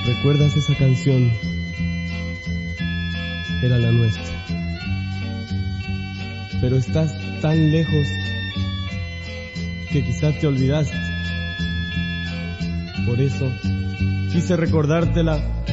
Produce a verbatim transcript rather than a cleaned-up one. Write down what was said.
¿Recuerdas esa canción? Era la nuestra. Pero estás tan lejos que quizás te olvidaste. Por eso quise recordártela